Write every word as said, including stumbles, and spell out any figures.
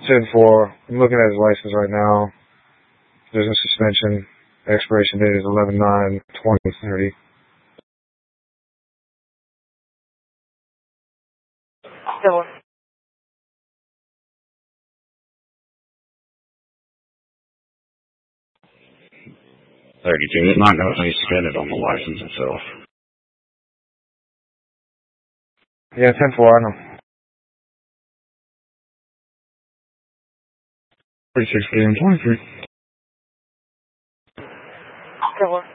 ten four. I'm looking at his license right now. There's a suspension. Expiration date is eleven nine twenty thirty. thirty-two. It might not be suspended on the license itself. Yeah, ten four, I know. thirty-six, twenty-three. Still